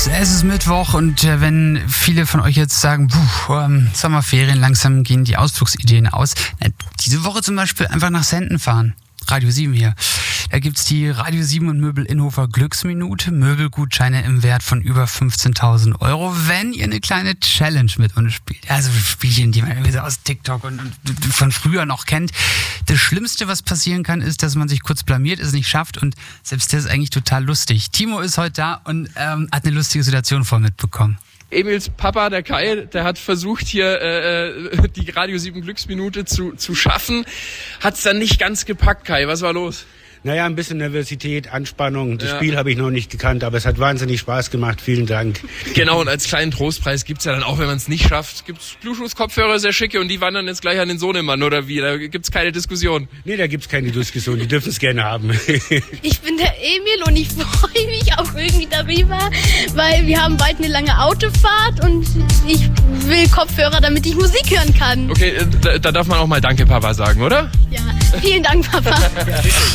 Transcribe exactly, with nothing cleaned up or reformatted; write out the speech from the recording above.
Es ist Mittwoch und äh, wenn viele von euch jetzt sagen, puh, ähm, Sommerferien, langsam gehen die Ausflugsideen aus. Na, diese Woche zum Beispiel einfach nach Senden fahren. Radio sieben hier. Da gibt's die Radio sieben und Möbel Innhofer Glücksminute. Möbelgutscheine im Wert von über fünfzehntausend Euro, wenn ihr eine kleine Challenge mit uns spielt. Also Spielchen, die man irgendwie so aus TikTok und, und von früher noch kennt. Das Schlimmste, was passieren kann, ist, dass man sich kurz blamiert, es nicht schafft und selbst das ist eigentlich total lustig. Timo ist heute da und ähm, hat eine lustige Situation voll mitbekommen. Emils Papa, der Kai, der hat versucht hier äh, die Radio sieben Glücksminute zu, zu schaffen. Hat's dann nicht ganz gepackt, Kai. Was war los? Naja, ein bisschen Nervosität, Anspannung. Das ja. Spiel habe ich noch nicht gekannt, aber es hat wahnsinnig Spaß gemacht. Vielen Dank. Genau, und als kleinen Trostpreis gibt's ja dann auch, wenn man es nicht schafft, gibt's Bluetooth-Kopfhörer, sehr schicke, und die wandern jetzt gleich an den Sohnemann, oder wie? Da gibt's keine Diskussion. Nee, da gibt's keine Diskussion. Die dürfen es gerne haben. Ich bin der Emil und ich freue mich auch irgendwie darüber, weil wir haben bald eine lange Autofahrt und ich will Kopfhörer, damit ich Musik hören kann. Okay, da, da darf man auch mal Danke, Papa, sagen, oder? Ja, vielen Dank, Papa.